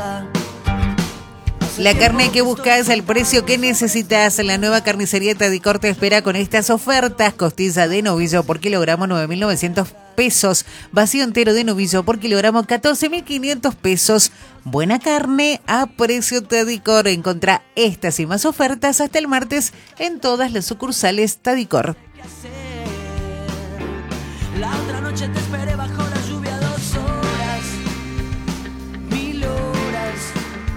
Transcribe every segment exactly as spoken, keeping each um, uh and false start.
La carne que buscas, el precio que necesitas. La nueva carnicería Tadicor te espera con estas ofertas. Costilla de novillo por kilogramo nueve mil novecientos pesos. Vacío entero de novillo por kilogramo catorce mil quinientos pesos. Buena carne a precio Tadicor. Encontrá estas y más ofertas hasta el martes en todas las sucursales Tadicor. La otra noche te esperé bajo la lluvia dos horas, mil horas.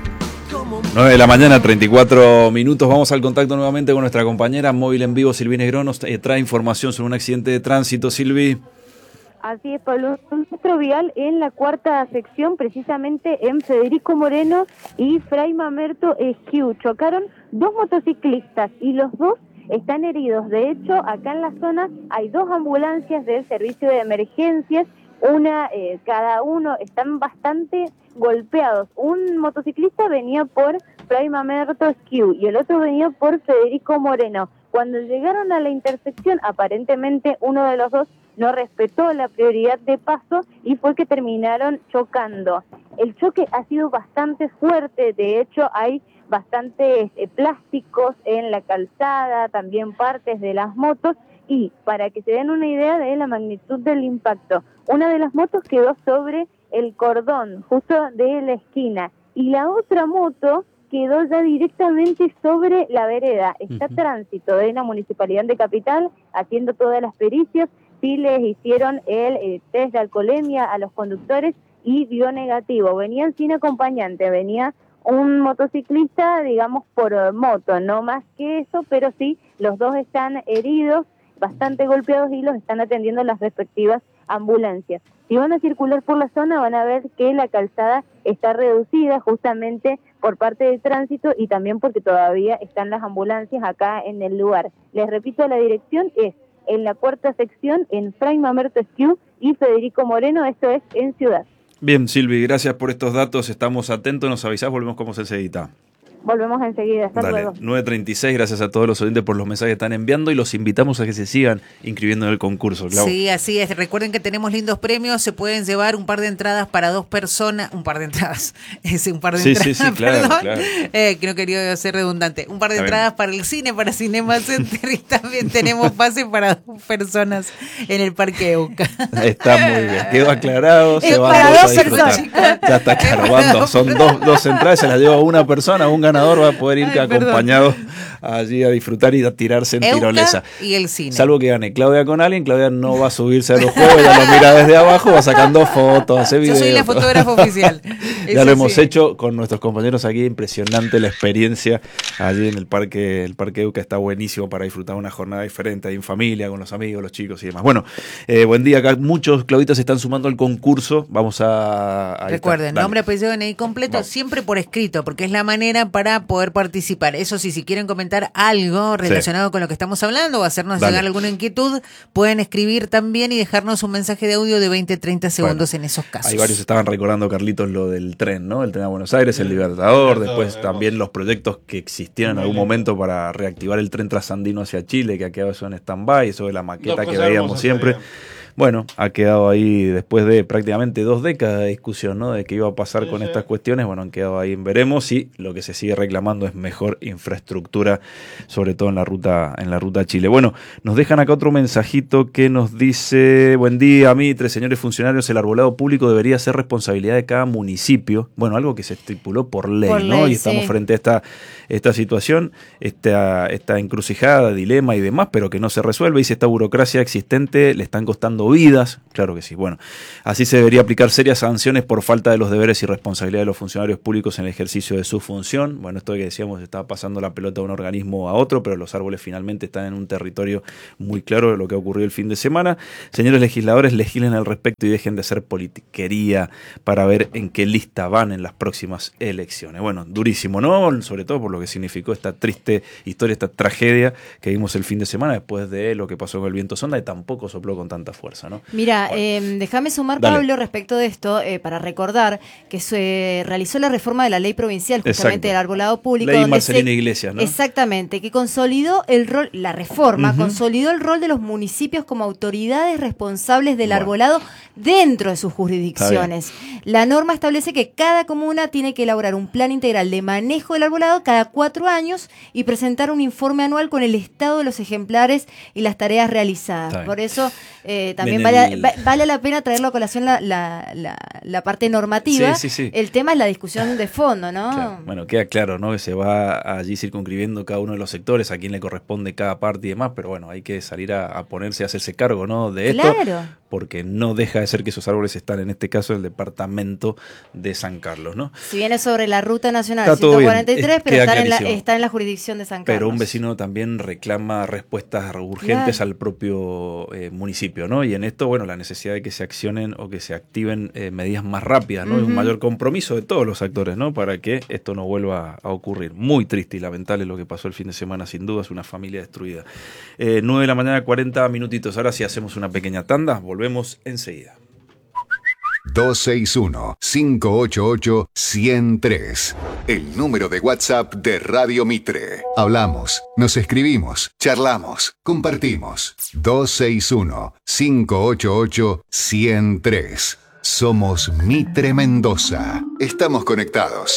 nueve de la mañana, treinta y cuatro minutos. Vamos al contacto nuevamente con nuestra compañera móvil en vivo, Silvi Negrón. Nos trae información sobre un accidente de tránsito. Silvi. Así es, Pablo. Un centro vial en la cuarta sección, precisamente en Federico Moreno y Fray Mamerto Esquiú. Chocaron dos motociclistas y los dos están heridos. De hecho, acá en la zona hay dos ambulancias del servicio de emergencias. Una, eh, cada uno, están bastante golpeados. Un motociclista venía por Fray Mamerto Esquiú y el otro venía por Federico Moreno. Cuando llegaron a la intersección, aparentemente uno de los dos no respetó la prioridad de paso y fue que terminaron chocando. El choque ha sido bastante fuerte, de hecho hay bastantes eh, plásticos en la calzada, también partes de las motos, y para que se den una idea de la magnitud del impacto, una de las motos quedó sobre el cordón, justo de la esquina, y la otra moto quedó ya directamente sobre la vereda. Está uh-huh. Tránsito de la Municipalidad de Capital haciendo todas las pericias. Sí les hicieron el eh, test de alcoholemia a los conductores y dio negativo. Venían sin acompañante, venía un motociclista, digamos, por uh, moto, no más que eso, pero sí, los dos están heridos, bastante golpeados y los están atendiendo las respectivas ambulancias. Si van a circular por la zona van a ver que la calzada está reducida justamente por parte del tránsito y también porque todavía están las ambulancias acá en el lugar. Les repito, la dirección es en la cuarta sección, en Fray Mamerto Esquiú y Federico Moreno, esto es en Ciudad. Bien, Silvi, gracias por estos datos, estamos atentos, nos avisás, volvemos como se enseguida. Volvemos enseguida, hasta Dale, luego. nueve treinta y seis, gracias a todos los oyentes por los mensajes que están enviando y los invitamos a que se sigan inscribiendo en el concurso, Clau. Sí, así es. Recuerden que tenemos lindos premios, se pueden llevar un par de entradas para dos personas, un par de entradas, es un par de sí, entradas, sí, sí, claro, perdón, claro. Eh, que no quería ser redundante, un par de Está entradas bien. para el cine, para Cinema Center y también tenemos pase para dos personas en el Parque Euca. Está muy bien, quedó aclarado, Es se van para dos dos a disfrutar. personas. Ya está claro, van dos, son dos, dos entradas, se las lleva una persona, un ganador va a poder ir Ay, acompañado allí a disfrutar y a tirarse en Euca tirolesa. y el cine. Salvo que gane Claudia con alguien, Claudia no va a subirse a los juegos, ella lo mira desde abajo, va sacando fotos, hace videos. Yo soy la fotógrafa oficial. Ya Eso lo hemos sí. hecho con nuestros compañeros aquí, impresionante la experiencia allí en el parque, el Parque Euca está buenísimo para disfrutar una jornada diferente ahí en familia, con los amigos, los chicos y demás. Bueno, eh, buen día, acá muchos Clauditas se están sumando al concurso, vamos a... Recuerden, nombre, apellido, D N I completo, Vamos. siempre por escrito, porque es la manera para poder participar. Eso sí, si quieren comentar algo relacionado sí. con lo que estamos hablando o hacernos Dale. llegar alguna inquietud, pueden escribir también y dejarnos un mensaje de audio de veinte a treinta segundos bueno, en esos casos. Hay varios estaban recordando, Carlitos, lo del tren, ¿no? El tren a Buenos Aires, el Libertador, después también los proyectos que existían en algún momento para reactivar el tren trasandino hacia Chile, que ha quedado eso en stand-by, eso de la maqueta que veíamos siempre. Bueno, ha quedado ahí después de prácticamente dos décadas de discusión, ¿no? De qué iba a pasar sí, con sí. estas cuestiones. Bueno, han quedado ahí en veremos y lo que se sigue reclamando es mejor infraestructura, sobre todo en la ruta en la ruta Chile. Bueno, nos dejan acá otro mensajito que nos dice: buen día, Mitre, señores funcionarios, el arbolado público debería ser responsabilidad de cada municipio. Bueno, algo que se estipuló por ley, por ¿no? Ley, y estamos sí. frente a esta, esta situación, esta, esta encrucijada, dilema y demás, pero que no se resuelve. Dice, esta burocracia existente le están costando vidas, claro que sí. Bueno, así se debería aplicar serias sanciones por falta de los deberes y responsabilidad de los funcionarios públicos en el ejercicio de su función. Bueno, esto que decíamos, está pasando la pelota de un organismo a otro, pero los árboles finalmente están en un territorio muy claro de lo que ocurrió el fin de semana. Señores legisladores, legislen al respecto y dejen de hacer politiquería para ver en qué lista van en las próximas elecciones. Bueno, durísimo, ¿no? Sobre todo por lo que significó esta triste historia, esta tragedia que vimos el fin de semana después de lo que pasó con el viento sonda, y tampoco sopló con tanta fuerza. fuerza, ¿no? Mira, Bueno. eh, déjame sumar, Dale. Pablo, respecto de esto, eh, para recordar que se realizó la reforma de la ley provincial, justamente Exacto. del arbolado público. Ley donde Marcelina se, Iglesias, ¿no? Exactamente, que consolidó el rol, la reforma, Uh-huh. consolidó el rol de los municipios como autoridades responsables del Bueno. arbolado dentro de sus jurisdicciones. La norma establece que cada comuna tiene que elaborar un plan integral de manejo del arbolado cada cuatro años y presentar un informe anual con el estado de los ejemplares y las tareas realizadas. Está bien. Por eso eh, también En vale, el- va- vale la pena traerlo a colación la, la, la, la parte normativa. Sí, sí, sí. El tema es la discusión de fondo, ¿no? Claro. Bueno, queda claro, ¿no? Que se va allí circunscribiendo cada uno de los sectores, a quién le corresponde cada parte y demás, pero bueno, hay que salir a, a ponerse, a hacerse cargo, ¿no? De esto, Claro. porque no deja de ser que esos árboles están, en este caso, en el departamento de San Carlos, ¿no? Si viene sobre la ruta nacional Está todo ciento cuarenta y tres, bien, pero queda está en, la, clarísimo. está en la jurisdicción de San Carlos. Pero un vecino también reclama respuestas urgentes Claro. al propio eh, municipio, ¿no? Y en esto, bueno, la necesidad de que se accionen o que se activen eh, medidas más rápidas, ¿no? Y un Ujú. mayor compromiso de todos los actores, ¿no? Para que esto no vuelva a ocurrir. Muy triste y lamentable lo que pasó el fin de semana, sin duda, es una familia destruida. Eh, nueve de la mañana, cuarenta minutitos. Ahora sí hacemos una pequeña tanda, volvemos enseguida. dos seis uno, cinco ocho ocho, uno cero tres. El número de WhatsApp de Radio Mitre. Hablamos, nos escribimos, charlamos, compartimos. dos seis uno, cinco ocho ocho, uno cero tres. Somos Mitre Mendoza. Estamos conectados.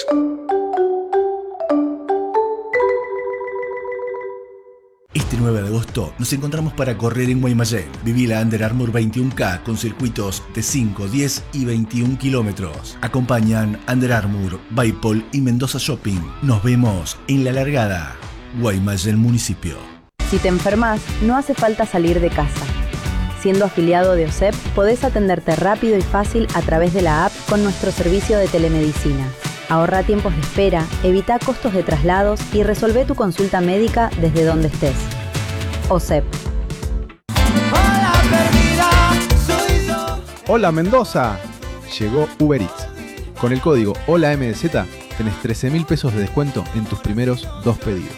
Este nueve de agosto nos encontramos para correr en Guaymallén. Viví la Under Armour veintiuno K con circuitos de cinco, diez y veintiún kilómetros. Acompañan Under Armour, Baipol y Mendoza Shopping. Nos vemos en la largada. Guaymallén Municipio. Si te enfermas, no hace falta salir de casa. Siendo afiliado de O S E P, podés atenderte rápido y fácil a través de la app con nuestro servicio de telemedicina. Ahorra tiempos de espera, evita costos de traslados y resolvé tu consulta médica desde donde estés. O S E P. Hola Mendoza, llegó Uber Eats. Con el código HOLAMDZ tenés trece mil pesos de descuento en tus primeros dos pedidos.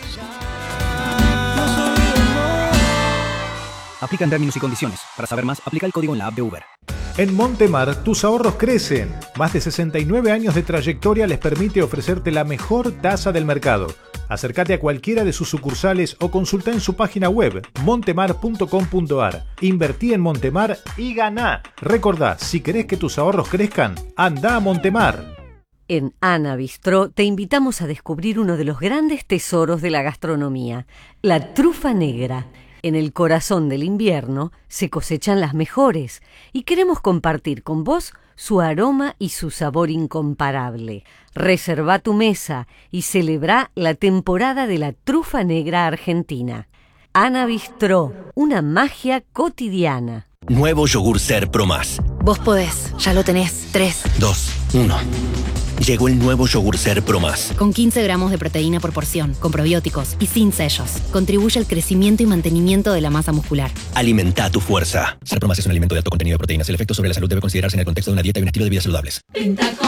Aplican términos y condiciones. Para saber más, aplica el código en la app de Uber. En Montemar, tus ahorros crecen. Más de sesenta y nueve años de trayectoria les permite ofrecerte la mejor tasa del mercado. Acércate a cualquiera de sus sucursales o consulta en su página web montemar punto com punto ar. Invertí en Montemar y ganá. Recordá, si querés que tus ahorros crezcan, anda a Montemar. En Ana Bistró te invitamos a descubrir uno de los grandes tesoros de la gastronomía, la trufa negra. En el corazón del invierno se cosechan las mejores y queremos compartir con vos su aroma y su sabor incomparable. Reserva tu mesa y celebra la temporada de la trufa negra argentina. Ana Bistró, una magia cotidiana. Nuevo yogur Ser Pro Más. Vos podés, ya lo tenés. tres, dos, uno. Llegó el nuevo yogur Ser Pro Más. Con quince gramos de proteína por porción, con probióticos y sin sellos. Contribuye al crecimiento y mantenimiento de la masa muscular. Alimenta tu fuerza. Ser Pro Más es un alimento de alto contenido de proteínas. El efecto sobre la salud debe considerarse en el contexto de una dieta y un estilo de vida saludables.